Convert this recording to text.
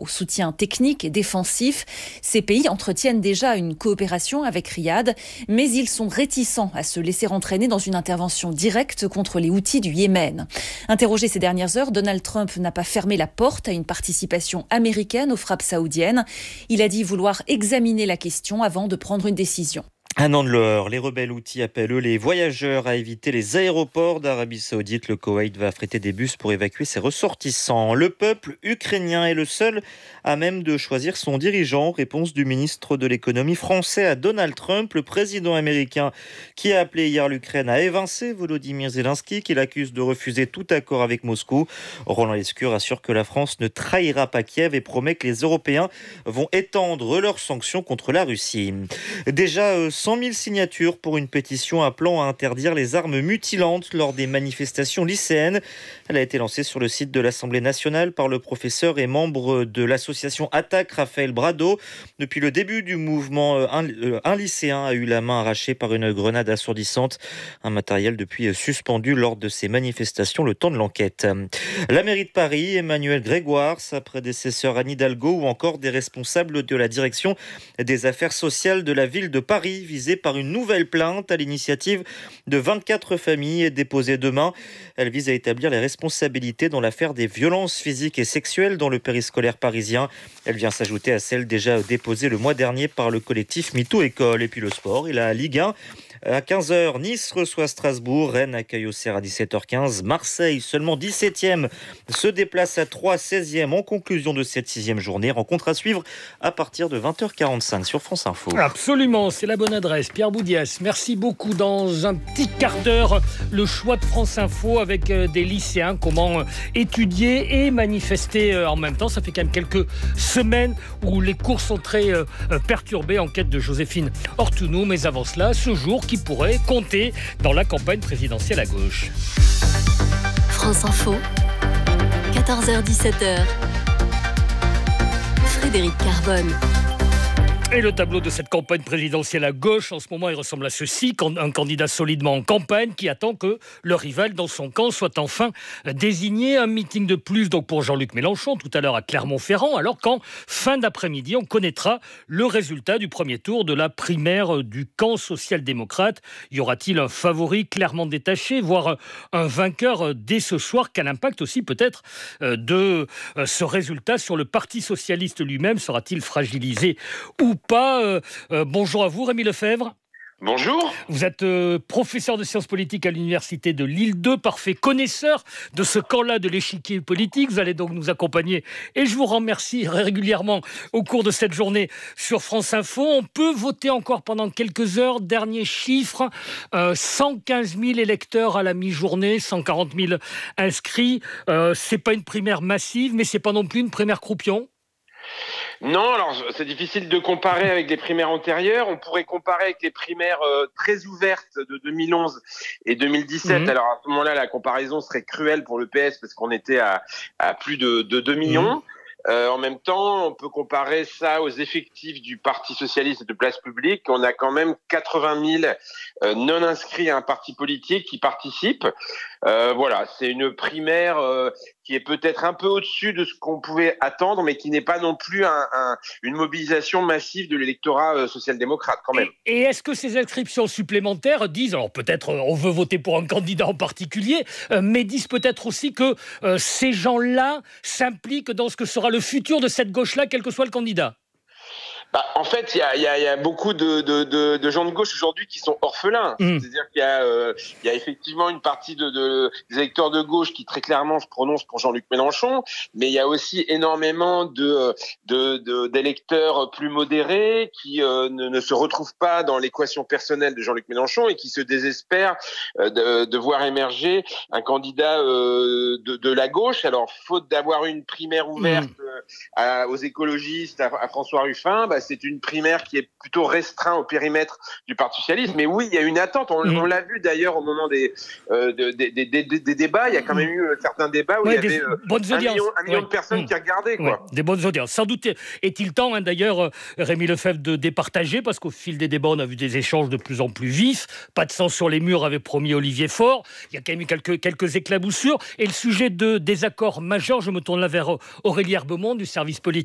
soutien technique et défensif. Ces pays entretiennent déjà une coopération avec Riyad, mais ils sont réticents à se laisser entraîner dans une intervention directe contre les Houthis du Yémen. Interrogé ces dernières heures, Donald Trump n'a pas fermé la porte à une participation américaine aux frappes saoudiennes. Il a dit vouloir examiner la question avant de prendre une décision. Un an de l'heure, les rebelles Houthis appellent les voyageurs à éviter les aéroports d'Arabie Saoudite. Le Koweït va affréter des bus pour évacuer ses ressortissants. Le peuple ukrainien est le seul à même de choisir son dirigeant. Réponse du ministre de l'économie français à Donald Trump, le président américain qui a appelé hier l'Ukraine à évincer Volodymyr Zelensky, qu'il accuse de refuser tout accord avec Moscou. Roland Lescure assure que la France ne trahira pas Kiev et promet que les Européens vont étendre leurs sanctions contre la Russie. Déjà 100 000 signatures pour une pétition appelant à interdire les armes mutilantes lors des manifestations lycéennes. Elle a été lancée sur le site de l'Assemblée nationale par le professeur et membre de l'association Attaque, Raphaël Brado. Depuis le début du mouvement, un lycéen a eu la main arrachée par une grenade assourdissante. Un matériel depuis suspendu lors de ces manifestations le temps de l'enquête. La mairie de Paris, Emmanuel Grégoire, sa prédécesseur Anne Hidalgo ou encore des responsables de la direction des affaires sociales de la ville de Paris, visée par une nouvelle plainte à l'initiative de 24 familles déposée demain. Elle vise à établir les responsabilités dans l'affaire des violences physiques et sexuelles dans le périscolaire parisien. Elle vient s'ajouter à celle déjà déposée le mois dernier par le collectif MeToo École. Et puis le sport et la Ligue 1. À 15h, Nice reçoit Strasbourg, Rennes accueille Auxerre à 17h15, Marseille, seulement 17e, se déplace à 3, 16e en conclusion de cette 6e journée. Rencontre à suivre à partir de 20h45 sur France Info. Absolument, c'est la bonne adresse. Pierre Boudias, merci beaucoup. Dans un petit quart d'heure, le choix de France Info avec des lycéens, comment étudier et manifester en même temps. Ça fait quand même quelques semaines où les cours sont très perturbés. Enquête de Joséphine Ortounou, mais avant cela, ce jour qui pourrait compter dans la campagne présidentielle à gauche. France Info, 14h-17h. Frédéric Carbone. Et le tableau de cette campagne présidentielle à gauche, en ce moment, il ressemble à ceci. Un candidat solidement en campagne qui attend que le rival dans son camp soit enfin désigné. Un meeting de plus donc pour Jean-Luc Mélenchon, tout à l'heure à Clermont-Ferrand, alors qu'en fin d'après-midi, on connaîtra le résultat du premier tour de la primaire du camp social-démocrate. Y aura-t-il un favori clairement détaché, voire un vainqueur dès ce soir? Quel impact aussi peut-être de ce résultat sur le Parti socialiste lui-même? Sera-t-il fragilisé ou pas? Bonjour à vous, Rémi Lefebvre. Bonjour. Vous êtes professeur de sciences politiques à l'université de Lille 2, parfait connaisseur de ce camp-là de l'échiquier politique. Vous allez donc nous accompagner et je vous remercie régulièrement au cours de cette journée sur France Info. On peut voter encore pendant quelques heures. Dernier chiffre, 115 000 électeurs à la mi-journée, 140 000 inscrits. C'est pas une primaire massive, mais c'est pas non plus une primaire croupion. Non, alors c'est difficile de comparer avec les primaires antérieures. On pourrait comparer avec les primaires très ouvertes de 2011 et 2017. Alors à ce moment-là, la comparaison serait cruelle pour le PS parce qu'on était à plus de 2 millions. En même temps, on peut comparer ça aux effectifs du Parti socialiste et de Place publique. On a quand même 80 000 non inscrits à un parti politique qui participent. Voilà, c'est une primaire qui est peut-être un peu au-dessus de ce qu'on pouvait attendre, mais qui n'est pas non plus une mobilisation massive de l'électorat social-démocrate quand même. Et est-ce que ces inscriptions supplémentaires disent, alors peut-être on veut voter pour un candidat en particulier, mais disent peut-être aussi que ces gens-là s'impliquent dans ce que sera le futur de cette gauche-là, quel que soit le candidat? En fait, il y a beaucoup de gens de gauche aujourd'hui qui sont orphelins. C'est-à-dire qu'il y a effectivement une partie des électeurs de gauche qui très clairement se prononcent pour Jean-Luc Mélenchon, mais il y a aussi énormément d'électeurs plus modérés qui ne se retrouvent pas dans l'équation personnelle de Jean-Luc Mélenchon et qui se désespèrent de voir émerger un candidat de la gauche. Alors, faute d'avoir une primaire ouverte aux écologistes, à François Ruffin, c'est une primaire qui est plutôt restreinte au périmètre du Parti socialiste. Mais oui, il y a une attente. On l'a vu d'ailleurs au moment des débats. Il y a quand même eu certains débats où il y avait un million de personnes qui regardaient. Quoi. Des bonnes audiences. Sans doute est-il temps, d'ailleurs, Rémi Lefebvre, de départager, parce qu'au fil des débats, on a vu des échanges de plus en plus vifs. Pas de sang sur les murs, avait promis Olivier Faure. Il y a quand même eu quelques éclaboussures. Et le sujet de désaccord majeur, je me tourne là vers Aurélie Herbemont du service politique